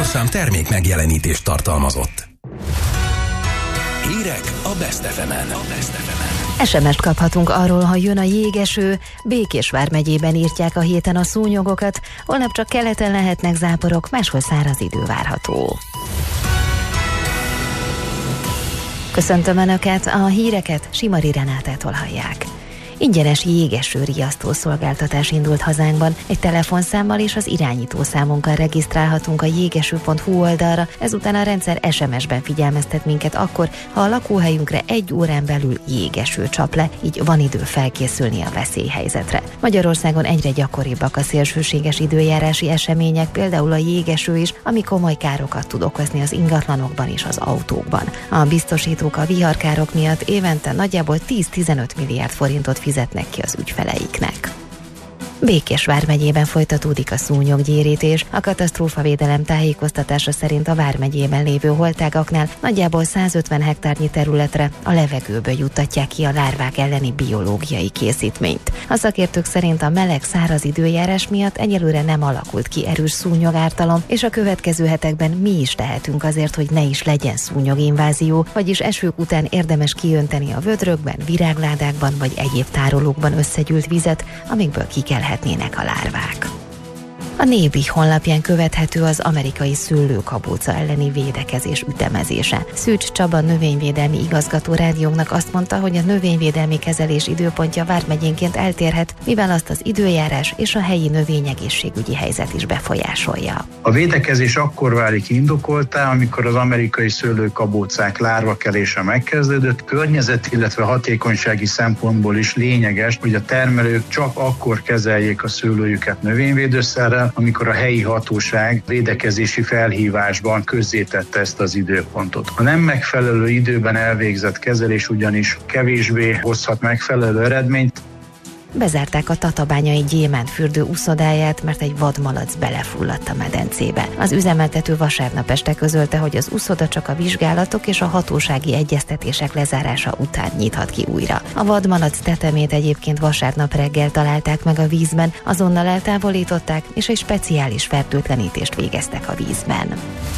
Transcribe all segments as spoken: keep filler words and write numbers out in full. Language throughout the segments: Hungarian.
műsorszám termék megjelenítést tartalmazott. Hírek a Best ef emen. es em est kaphatunk arról, ha jön a jégeső. Békés vármegyében írtják a héten a szúnyogokat, holnap csak keleten lehetnek záporok, máshol száraz idő várható. Köszöntöm Önöket, a híreket Simari Renátától hallják. Ingyenes jégeső riasztó szolgáltatás indult hazánkban. Egy telefonszámmal és az irányítószámunkkal regisztrálhatunk a jégeső pont hu oldalra, ezután a rendszer es em es-ben figyelmeztet minket akkor, ha a lakóhelyünkre egy órán belül jégeső csap le, így van idő felkészülni a veszélyhelyzetre. Magyarországon egyre gyakoribbak a szélsőséges időjárási események, például a jégeső is, ami komoly károkat tud okozni az ingatlanokban és az autókban. A biztosítók a viharkárok miatt évente nagyjából tíz-tizenöt milliárd forintot fizetnek ki az ügyfeleiknek. Békés vármegyében folytatódik a szúnyoggyérítés. A katasztrófavédelem tájékoztatása szerint a vármegyében lévő holtágaknál nagyjából százötven hektárnyi területre a levegőből juttatják ki a lárvák elleni biológiai készítményt. A szakértők szerint a meleg száraz időjárás miatt egyelőre nem alakult ki erős szúnyogártalom, és a következő hetekben mi is tehetünk azért, hogy ne is legyen szúnyoginvázió, vagyis esők után érdemes kiönteni a vödrökben, virágládákban vagy egyéb tárolókban összegyűlt vizet, amikből kikelhetnének a lárvák. A Nébi honlapján követhető az amerikai szőlőkabóca elleni védekezés ütemezése. Szűcs Csaba növényvédelmi igazgató rádiónknak azt mondta, hogy a növényvédelmi kezelés időpontja vármegyénként eltérhet, mivel azt az időjárás és a helyi növényegészségügyi helyzet is befolyásolja. A védekezés akkor válik indokoltá, amikor az amerikai szőlőkabócák lárvakelése megkezdődött. Környezet, illetve hatékonysági szempontból is lényeges, hogy a termelők csak akkor kezeljék a szőlőjüket növényvédőszerrel, amikor a helyi hatóság védekezési felhívásban közzétette ezt az időpontot. A nem megfelelő időben elvégzett kezelés ugyanis kevésbé hozhat megfelelő eredményt. Bezárták a tatabányai gyémántfürdő uszodáját, mert egy vadmalac belefulladt a medencébe. Az üzemeltető vasárnap este közölte, hogy az uszoda csak a vizsgálatok és a hatósági egyeztetések lezárása után nyithat ki újra. A vadmalac tetemét egyébként vasárnap reggel találták meg a vízben, azonnal eltávolították, és egy speciális fertőtlenítést végeztek a vízben.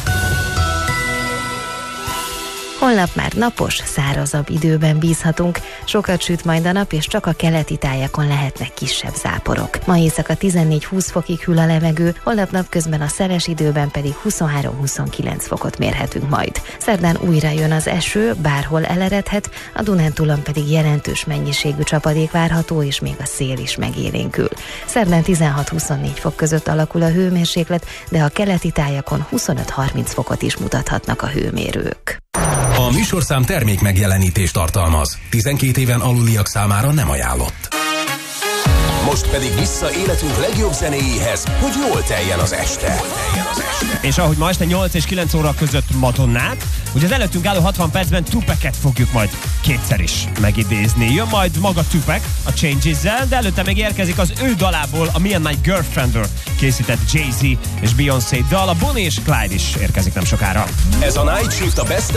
Holnap már napos, szárazabb időben bízhatunk, sokat süt majd a nap, és csak a keleti tájakon lehetnek kisebb záporok. Ma éjszaka tizennégy-húsz fokig hűl a levegő, holnap napközben a szeles időben pedig huszonhárom-huszonkilenc fokot mérhetünk majd. Szerdán újra jön az eső, bárhol eleredhet, a Dunántúlon pedig jelentős mennyiségű csapadék várható, és még a szél is megélénkül. Szerdán tizenhat-huszonnégy fok között alakul a hőmérséklet, de a keleti tájakon huszonöt-harminc fokot is mutathatnak a hőmérők. A műsorszám termék megjelenítést tartalmaz. tizenkét éven aluliak számára nem ajánlott. Most pedig vissza életünk legjobb zenéjéhez, hogy jól teljen az este. És ahogy ma este nyolc és kilenc óra között Madonnát, ugye az előttünk álló hatvan percben Tupacet fogjuk majd kétszer is megidézni. Jön majd maga Tupac a Changes-zel, de előtte még érkezik az ő dalából a Me and My Girlfriendről készített Jay-Z és Beyoncé dal, a Bonnie és Clyde is érkezik nem sokára. Ez a Night Shift a Best